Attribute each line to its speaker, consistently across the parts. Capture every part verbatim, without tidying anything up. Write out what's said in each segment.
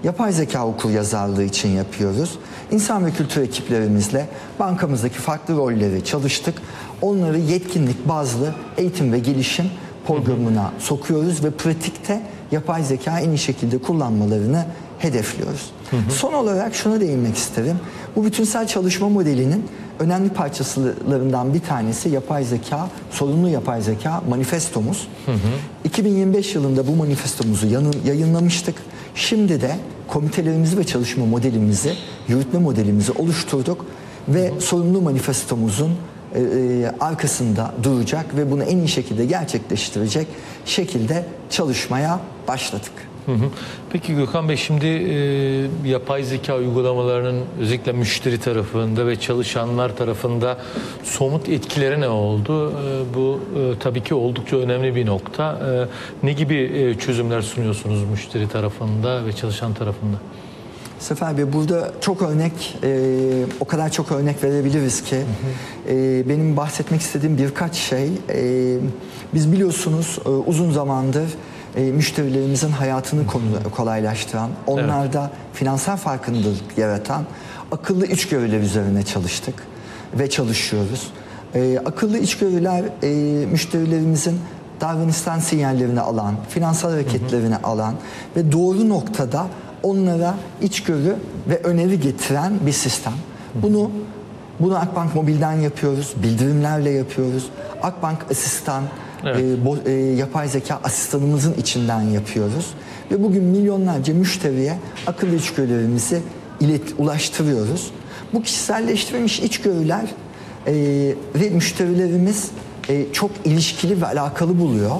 Speaker 1: yapay zeka okuryazarlığı için yapıyoruz. İnsan ve kültür ekiplerimizle bankamızdaki farklı rolleri çalıştık. Onları yetkinlik bazlı eğitim ve gelişim programına sokuyoruz ve pratikte yapay zeka en iyi şekilde kullanmalarını hedefliyoruz. Hı hı. Son olarak şuna değinmek isterim. Bu bütünsel çalışma modelinin önemli parçalarından bir tanesi yapay zeka, sorumlu yapay zeka manifestomuz. Hı hı. iki bin yirmi beş yılında bu manifestomuzu yayınlamıştık. Şimdi de komitelerimizi ve çalışma modelimizi, yürütme modelimizi oluşturduk ve hı hı. sorumlu manifestomuzun e, e, arkasında duracak ve bunu en iyi şekilde gerçekleştirecek şekilde çalışmaya başladık.
Speaker 2: Hı hı. Peki Gökhan Bey, şimdi e, yapay zeka uygulamalarının özellikle müşteri tarafında ve çalışanlar tarafında somut etkileri ne oldu? E, bu e, tabii ki oldukça önemli bir nokta. E, ne gibi e, çözümler sunuyorsunuz müşteri tarafında ve çalışan tarafında?
Speaker 1: Sefer Bey, burada çok örnek, e, o kadar çok örnek verebiliriz ki. Hı hı. E, benim bahsetmek istediğim birkaç şey. E, biz biliyorsunuz e, uzun zamandır E, müşterilerimizin hayatını kolaylaştıran, onlarda evet. finansal farkındalık yaratan akıllı içgörüler üzerine çalıştık ve çalışıyoruz. E, akıllı içgörüler e, müşterilerimizin davranıştan sinyallerini alan, finansal hareketlerini hı hı. alan ve doğru noktada onlara içgörü ve öneri getiren bir sistem. Bunu bunu Akbank Mobil'den yapıyoruz, bildirimlerle yapıyoruz. Akbank Asistan, evet. e, bo, e, yapay zeka asistanımızın içinden yapıyoruz. Ve bugün milyonlarca müşteriye akıllı içgörülerimizi ilet, ulaştırıyoruz. Bu kişiselleştirilmiş içgörüler e, ve müşterilerimiz e, çok ilişkili ve alakalı buluyor.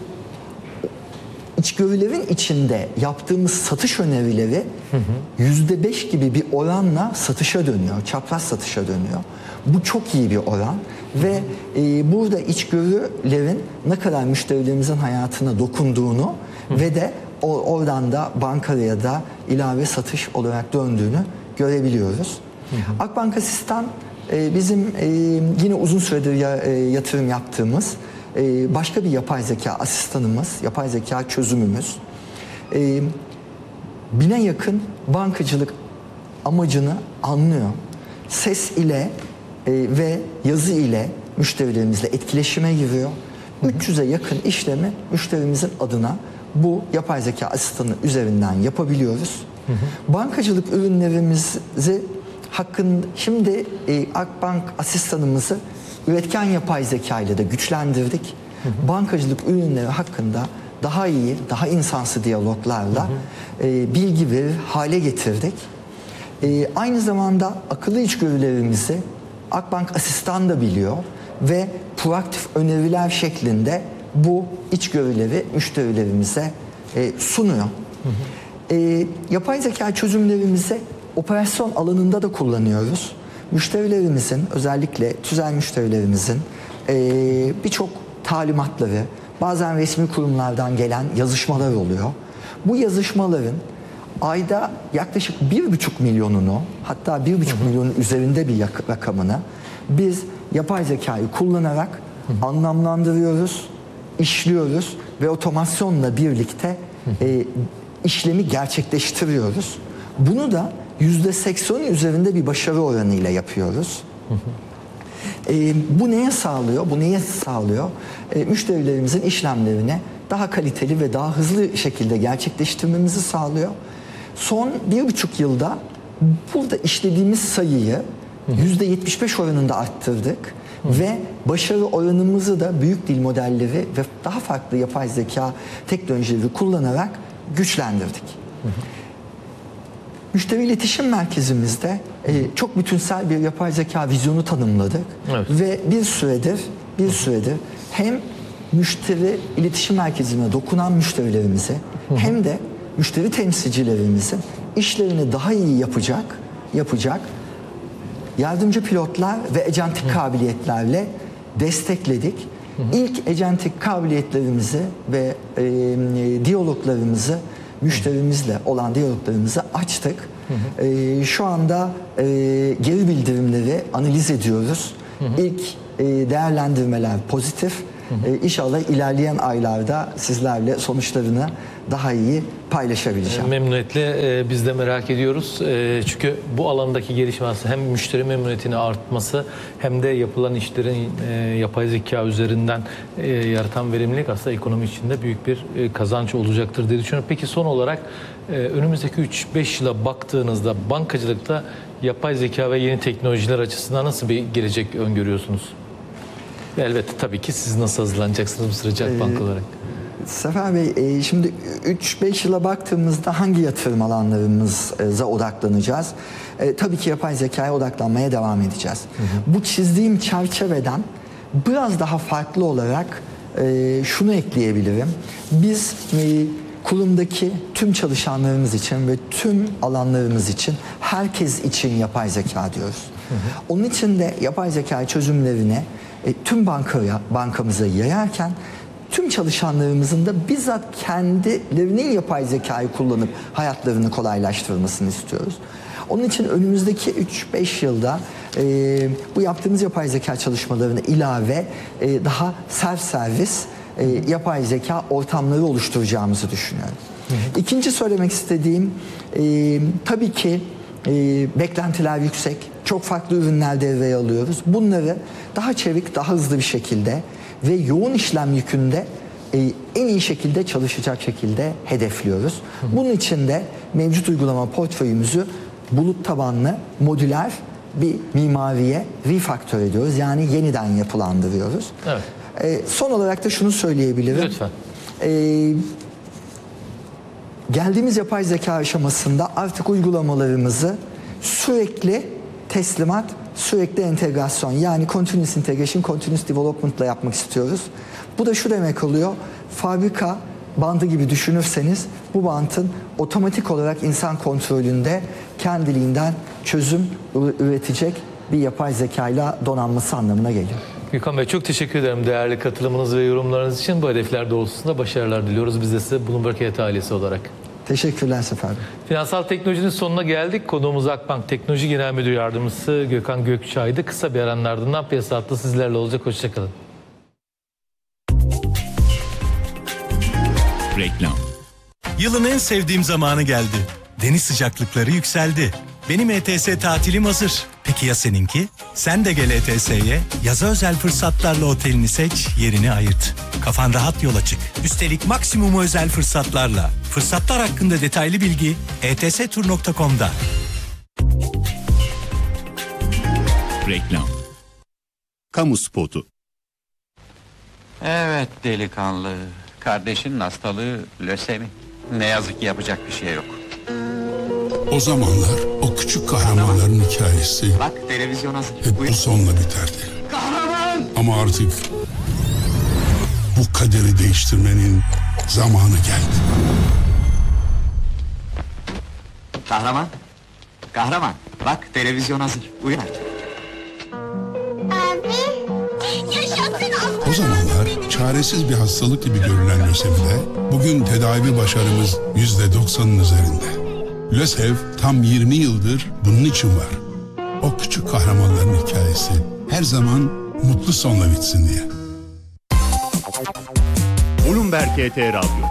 Speaker 1: İçgörülerin içinde yaptığımız satış önerileri yüzde beş gibi bir oranla satışa dönüyor, çapraz satışa dönüyor. Bu çok iyi bir oran ve e, burada içgörülerin ne kadar müşterilerimizin hayatına dokunduğunu hı. ve de o, oradan da bankaya da ilave satış olarak döndüğünü görebiliyoruz. Hı hı. Akbank Asistan e, bizim e, yine uzun süredir ya, e, yatırım yaptığımız başka bir yapay zeka asistanımız, yapay zeka çözümümüz. Bine yakın bankacılık amacını anlıyor. Ses ile ve yazı ile müşterilerimizle etkileşime giriyor. üç yüze yakın işlemi müşterimizin adına bu yapay zeka asistanı üzerinden yapabiliyoruz. Hı hı. Bankacılık ürünlerimizi hakkında şimdi Akbank asistanımızı üretken yapay zeka ile de güçlendirdik. Hı hı. Bankacılık ürünleri hakkında daha iyi, daha insansı diyaloglarla hı hı. E, bilgi verir hale getirdik. E, aynı zamanda akıllı içgörülerimizi Akbank Asistan da biliyor ve proaktif öneriler şeklinde bu içgörüleri müşterilerimize e, sunuyor. Hı hı. E, yapay zeka çözümlerimizi operasyon alanında da kullanıyoruz. Müşterilerimizin, özellikle tüzel müşterilerimizin e, birçok talimatları, bazen resmi kurumlardan gelen yazışmalar oluyor. Bu yazışmaların ayda yaklaşık bir buçuk milyonunu, hatta bir buçuk milyonun üzerinde bir rakamını biz yapay zekayı kullanarak hı hı. anlamlandırıyoruz, işliyoruz ve otomasyonla birlikte e, işlemi gerçekleştiriyoruz. Bunu da yüzde seksen üzerinde bir başarı oranıyla yapıyoruz. Hı hı. E, bu neye sağlıyor? Bu neye sağlıyor? E, müşterilerimizin işlemlerini daha kaliteli ve daha hızlı şekilde gerçekleştirmemizi sağlıyor. Son bir buçuk yılda burada işlediğimiz sayıyı yüzde yetmiş beş oranında arttırdık. Hı hı. Ve başarı oranımızı da büyük dil modelleri ve daha farklı yapay zeka teknolojileri kullanarak güçlendirdik. Hı hı. Müşteri iletişim merkezimizde e, çok bütünsel bir yapay zeka vizyonu tanımladık. Evet. Ve bir süredir bir süredir hem müşteri iletişim merkezine dokunan müşterilerimize hı hı. hem de müşteri temsilcilerimizin işlerini daha iyi yapacak yapacak yardımcı pilotlar ve agentik hı. kabiliyetlerle destekledik. Hı hı. İlk agentik kabiliyetlerimizi ve e, diyaloglarımızı müşterimizle olan diyaloglarımızı açtık. Hı hı. E, şu anda e, geri bildirimleri analiz ediyoruz. Hı hı. İlk e, değerlendirmeler pozitif. E, inşallah ilerleyen aylarda sizlerle sonuçlarını daha iyi paylaşabileceğim.
Speaker 2: Memnuniyetle e, biz de merak ediyoruz. E, çünkü bu alandaki gelişme aslında hem müşteri memnuniyetini artması hem de yapılan işlerin e, yapay zeka üzerinden e, yaratan verimlilik aslında ekonomi içinde büyük bir e, kazanç olacaktır diye düşünüyorum. Peki son olarak e, önümüzdeki üç beş yıla baktığınızda bankacılıkta yapay zeka ve yeni teknolojiler açısından nasıl bir gelecek öngörüyorsunuz? Elbette tabii ki siz nasıl hazırlanacaksınız bu sürece Akbank olarak?
Speaker 1: Sefer Bey, şimdi üç beş yıla baktığımızda hangi yatırım alanlarımıza odaklanacağız? E, tabii ki yapay zekaya odaklanmaya devam edeceğiz. Hı hı. Bu çizdiğim çerçeveden biraz daha farklı olarak e, şunu ekleyebilirim. Biz e, kurumdaki tüm çalışanlarımız için ve tüm alanlarımız için, herkes için yapay zeka diyoruz. Hı hı. Onun için de yapay zeka çözümlerini e, tüm bankaya, bankamıza yayarken tüm çalışanlarımızın da bizzat kendilerinin yapay zekayı kullanıp hayatlarını kolaylaştırmasını istiyoruz. Onun için önümüzdeki üç beş yılda e, bu yaptığımız yapay zeka çalışmalarını ilave e, daha self servis e, yapay zeka ortamları oluşturacağımızı düşünüyorum. Hı hı. İkinci söylemek istediğim e, tabii ki e, beklentiler yüksek. Çok farklı ürünler devreye alıyoruz. Bunları daha çevik, daha hızlı bir şekilde ve yoğun işlem yükünde e, en iyi şekilde çalışacak şekilde hedefliyoruz. Hı hı. Bunun için de mevcut uygulama portföyümüzü bulut tabanlı, modüler bir mimariye refaktör ediyoruz. Yani yeniden yapılandırıyoruz. Evet. E, son olarak da şunu söyleyebilirim.
Speaker 2: Lütfen.
Speaker 1: E, geldiğimiz yapay zeka aşamasında artık uygulamalarımızı sürekli teslimat, sürekli entegrasyon, yani continuous integration, continuous development ile yapmak istiyoruz. Bu da şu demek oluyor: fabrika bandı gibi düşünürseniz bu bantın otomatik olarak insan kontrolünde kendiliğinden çözüm üretecek bir yapay zekayla donanması anlamına geliyor.
Speaker 2: Gökhan Bey, çok teşekkür ederim değerli katılımınız ve yorumlarınız için. Bu hedefler doğrultusunda başarılar diliyoruz biz de size Bloomberg Hayat ailesi olarak.
Speaker 1: Teşekkürler Sefer Bey.
Speaker 2: Finansal teknolojinin sonuna geldik. Konuğumuz Akbank Teknoloji Genel Müdür Yardımcısı Gökhan Gökçay'dı. Kısa bir aranın ardından piyasa hattı sizlerle olacak. Hoşçakalın.
Speaker 3: Reklam. Yılın en sevdiğim zamanı geldi. Deniz sıcaklıkları yükseldi. Benim E T S tatilim hazır. Peki ya seninki? Sen de gel E T S'ye, yaza özel fırsatlarla otelini seç, yerini ayırt. Kafan rahat yola çık. Üstelik maksimumu özel fırsatlarla. Fırsatlar hakkında detaylı bilgi e t s tur nokta com'da. Reklam. Kamu spotu.
Speaker 4: Evet delikanlı. Kardeşinin hastalığı lösemi. Ne yazık ki yapacak bir şey yok.
Speaker 5: O zamanlar o küçük kahramanların hikayesi
Speaker 4: Bak televizyon hazır.
Speaker 5: hep bu sonla biterdi.
Speaker 4: Kahraman!
Speaker 5: Ama artık bu kaderi değiştirmenin zamanı geldi.
Speaker 4: Kahraman! Kahraman! Bak televizyon hazır. Uyan artık.
Speaker 6: Abi, yaşasın Allah!
Speaker 5: O zamanlar çaresiz bir hastalık gibi görülen lösemide bugün tedavi başarımız yüzde doksanın üzerinde. LÖSEV tam yirmi yıldır bunun için var. O küçük kahramanların hikayesi her zaman mutlu sonla bitsin diye.
Speaker 7: Bloomberg H T Radyo.